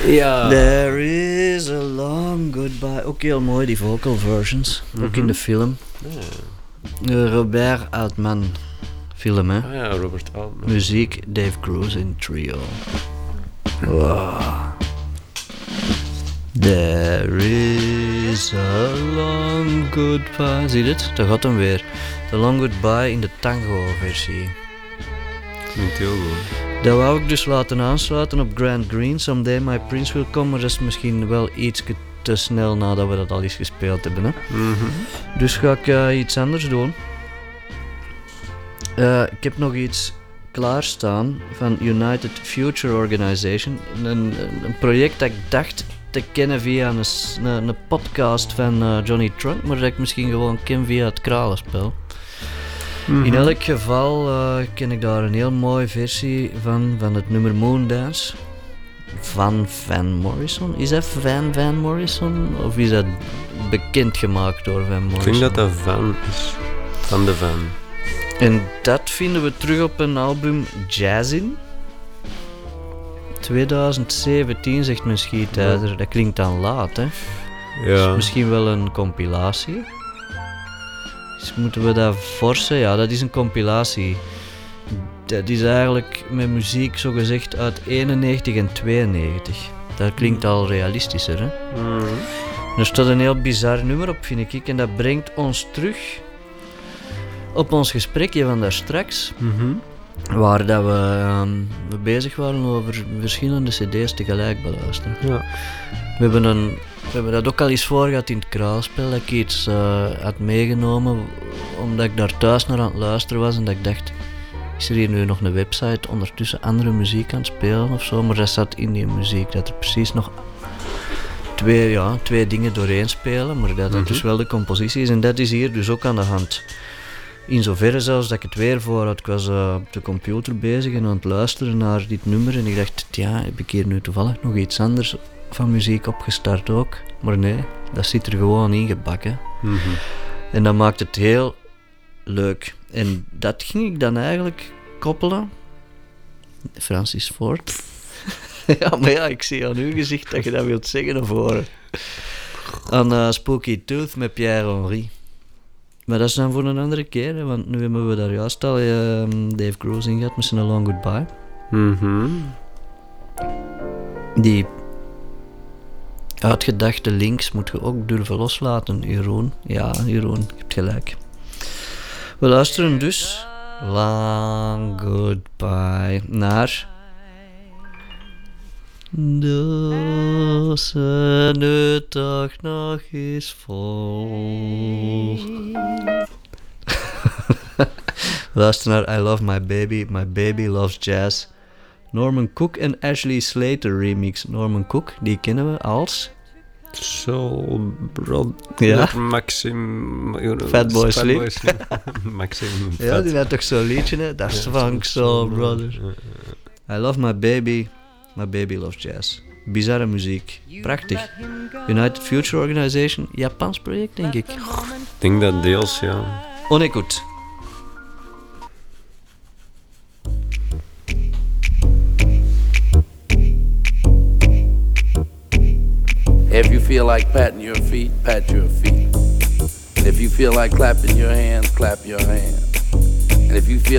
Ja. There is a long goodbye. Ook heel mooi, die vocal versions. Ook in de film. Robert Altman film, hè. Ah ja, Robert Altman. Muziek, Dave Cruz in trio. Wow. There is a long goodbye. Zie je dit? Daar gaat hem weer. The long goodbye in de tango-versie. Klinkt heel goed. Dat wou ik dus laten aansluiten op Grant Green. Someday My Prince Will Come. Maar dat is misschien wel iets te snel nadat we dat al eens gespeeld hebben. Hè? Dus ga ik iets anders doen. Ik heb nog iets klaarstaan van United Future Organization. Een project dat ik dacht te kennen via een podcast van Johnny Trunk, maar dat ik misschien gewoon ken via het Kralenspel. In elk geval ken ik daar een heel mooie versie van het nummer Moondance van Van Morrison. Is dat Van Morrison of is dat bekendgemaakt door Van Morrison? Ik denk dat dat Van is. Van de Van. En dat vinden we terug op een album Jazzin. 2017 zegt men Schietijzer. Dat klinkt dan laat, hè? Ja. Dus misschien wel een compilatie. Dus moeten we dat forsen? Ja, dat is een compilatie. Dat is eigenlijk met muziek zogezegd uit 91 en 92. Dat klinkt al realistischer, hè? Er staat een heel bizar nummer op, vind ik. En dat brengt ons terug op ons gesprekje van daar straks. Waar dat we bezig waren over verschillende cd's tegelijk beluisteren. Ja. We hebben dat ook al eens voor gehad in het Kraalspel, dat ik iets had meegenomen omdat ik daar thuis naar aan het luisteren was en dat ik dacht, is er hier nu nog een website ondertussen andere muziek aan het spelen of zo, maar dat zat in die muziek, dat er precies nog twee dingen doorheen spelen, maar dat het dus wel de compositie is en dat is hier dus ook aan de hand. In zoverre zelfs dat ik het weer voor had. Ik was op de computer bezig en aan het luisteren naar dit nummer en ik dacht, ja, heb ik hier nu toevallig nog iets anders van muziek opgestart ook? Maar nee, dat zit er gewoon ingebakken. En dat maakt het heel leuk. En dat ging ik dan eigenlijk koppelen. Francis Ford. Ja, maar ja, ik zie aan uw gezicht dat je dat wilt zeggen of horen. Aan Spooky Tooth met Pierre Henry. Maar dat is dan voor een andere keer, hè, want nu hebben we daar juist al Dave Cruz in gehad met zijn A Long Goodbye. Die uitgedachte links moet je ook durven loslaten, Jeroen. Ja, Jeroen, je hebt gelijk. We luisteren dus Long Goodbye naar de nu toch nog is vol. Luister naar I Love My Baby Loves Jazz. Norman Cook en Ashley Slater remix. Norman Cook, die kennen we als Soul Brother, ja? Maxim, Fatboy Slim. Maxim. Ja, die had toch zo'n liedje, hè? Dat is van Soul Brother. I Love My Baby Loves Jazz. Bizarre muziek. Prachtig. United Future Organization. Japans project, denk ik. Ik denk dat deels, ja. Onekut. If you feel like patting your feet, pat your feet. And if you feel like clapping your hands, clap your hands. And if you feel